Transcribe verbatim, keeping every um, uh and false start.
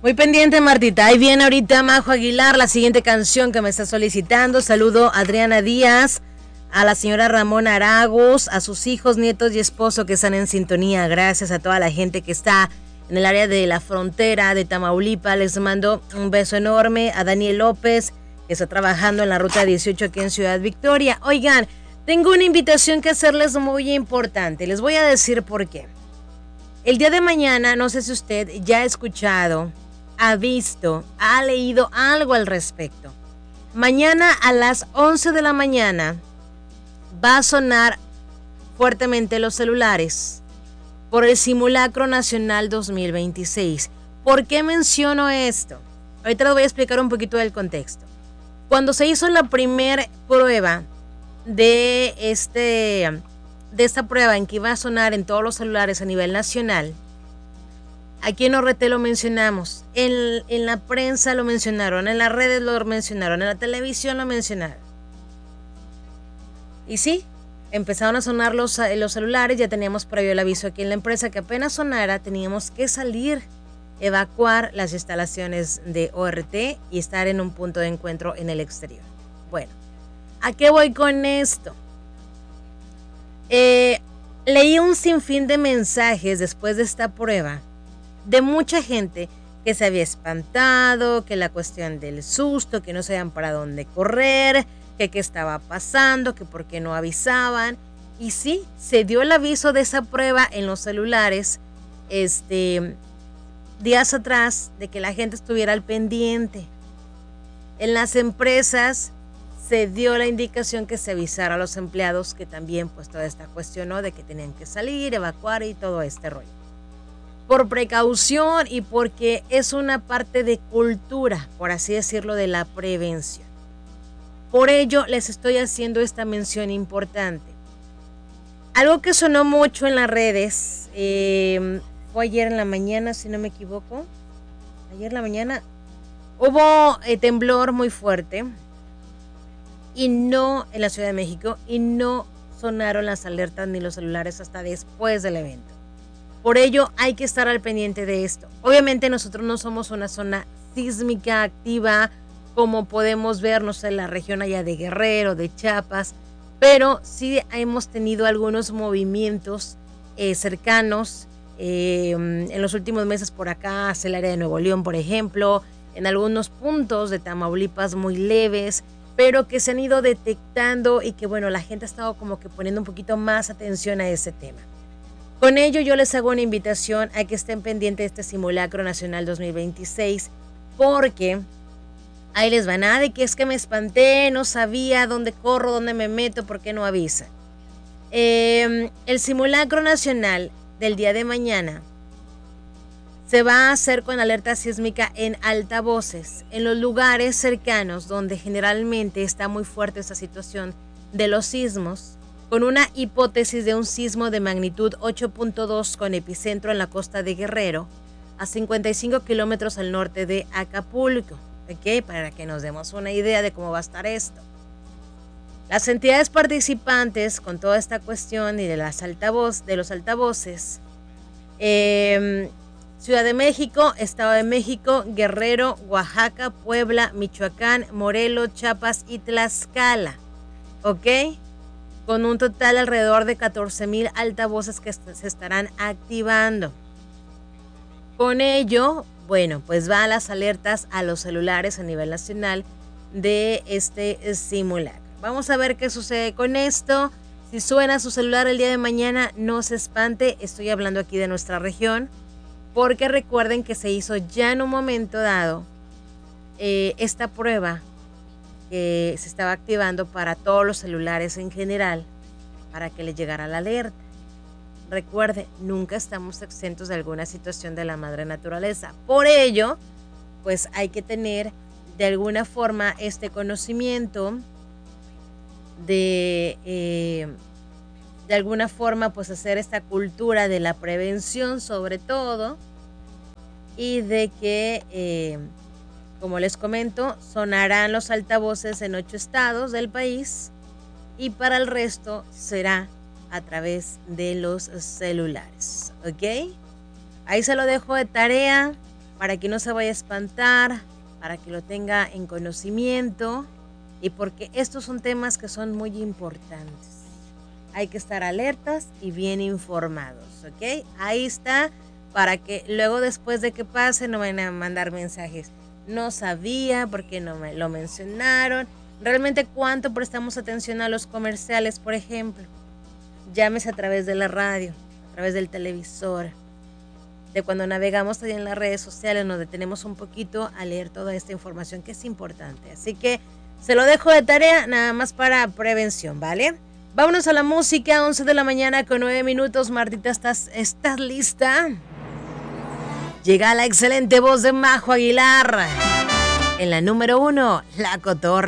Muy pendiente, Martita. Ahí viene ahorita Majo Aguilar, la siguiente canción que me está solicitando. Saludo a Adriana Díaz, a la señora Ramona Aragos, a sus hijos, nietos y esposo que están en sintonía. Gracias a toda la gente que está en el área de la frontera de Tamaulipas. Les mando un beso enorme. A Daniel López, que está trabajando en la ruta dieciocho aquí en Ciudad Victoria. Oigan, tengo una invitación que hacerles muy importante. Les voy a decir por qué. El día de mañana, no sé si usted ya ha escuchado, ha visto, ha leído algo al respecto. Mañana a las once de la mañana va a sonar fuertemente los celulares por el Simulacro Nacional dos mil veintiséis. ¿Por qué menciono esto? Ahorita les voy a explicar un poquito del contexto. Cuando se hizo la primera prueba de, este, de esta prueba en que iba a sonar en todos los celulares a nivel nacional, aquí en O R T lo mencionamos, en, en la prensa lo mencionaron, en las redes lo mencionaron, en la televisión lo mencionaron. Y sí, empezaron a sonar los, los celulares, ya teníamos previo el aviso aquí en la empresa que apenas sonara teníamos que salir, evacuar las instalaciones de O R T y estar en un punto de encuentro en el exterior. Bueno, ¿a qué voy con esto? Eh, leí un sinfín de mensajes después de esta prueba de mucha gente que se había espantado, que la cuestión del susto, que no sabían para dónde correr, que qué estaba pasando, que por qué no avisaban. Y sí, se dio el aviso de esa prueba en los celulares este, días atrás, de que la gente estuviera al pendiente. En las empresas se dio la indicación que se avisara a los empleados, que también pues toda esta cuestión, ¿no?, de que tenían que salir, evacuar y todo este rollo. Por precaución y porque es una parte de cultura, por así decirlo, de la prevención. Por ello les estoy haciendo esta mención importante. Algo que sonó mucho en las redes, eh, fue ayer en la mañana, si no me equivoco. Ayer en la mañana hubo eh, temblor muy fuerte y no en la Ciudad de México, y no sonaron las alertas ni los celulares hasta después del evento. Por ello hay que estar al pendiente de esto. Obviamente nosotros no somos una zona sísmica activa como podemos ver, no sé, en la región allá de Guerrero, de Chiapas, pero sí hemos tenido algunos movimientos eh, cercanos eh, en los últimos meses por acá, hacia el área de Nuevo León, por ejemplo, en algunos puntos de Tamaulipas muy leves, pero que se han ido detectando y que, bueno, la gente ha estado como que poniendo un poquito más atención a ese tema. Con ello yo les hago una invitación a que estén pendientes de este Simulacro Nacional dos mil veintiséis, porque ahí les va, nada de que es que me espanté, no sabía dónde corro, dónde me meto, por qué no avisa. Eh, el Simulacro Nacional del día de mañana se va a hacer con alerta sísmica en altavoces, en los lugares cercanos donde generalmente está muy fuerte esta situación de los sismos, con una hipótesis de un sismo de magnitud ocho punto dos con epicentro en la costa de Guerrero, a cincuenta y cinco kilómetros al norte de Acapulco, ¿ok? Para que nos demos una idea de cómo va a estar esto. Las entidades participantes con toda esta cuestión y de, las altavoz, de los altavoces, eh, Ciudad de México, Estado de México, Guerrero, Oaxaca, Puebla, Michoacán, Morelos, Chiapas y Tlaxcala, ¿ok? Con un total alrededor de catorce mil altavoces que se estarán activando. Con ello, bueno, pues van las alertas a los celulares a nivel nacional de este simulacro. Vamos a ver qué sucede con esto. Si suena su celular el día de mañana, no se espante, estoy hablando aquí de nuestra región, porque recuerden que se hizo ya en un momento dado eh, esta prueba que se estaba activando para todos los celulares en general, para que les llegara la alerta. Recuerde, nunca estamos exentos de alguna situación de la madre naturaleza. Por ello, pues hay que tener de alguna forma este conocimiento de, eh, de alguna forma, pues hacer esta cultura de la prevención sobre todo, y de que eh, como les comento, sonarán los altavoces en ocho estados del país y para el resto será a través de los celulares, ¿ok? Ahí se lo dejo de tarea. para que no se vaya a espantar, para que lo tenga en conocimiento y porque estos son temas que son muy importantes. Hay que estar alertas y bien informados, ¿ok? Ahí está, para que luego después de que pase no vayan a mandar mensajes. No sabía, porque no me lo mencionaron. Realmente cuánto prestamos atención a los comerciales, por ejemplo. Llámese a través de la radio, a través del televisor, de cuando navegamos ahí en las redes sociales, nos detenemos un poquito a leer toda esta información que es importante. Así que se lo dejo de tarea, nada más para prevención, ¿vale? Vámonos a la música, once de la mañana con nueve minutos. Martita, ¿estás, estás lista? Llega la excelente voz de Majo Aguilar. En la número uno, La Cotorra.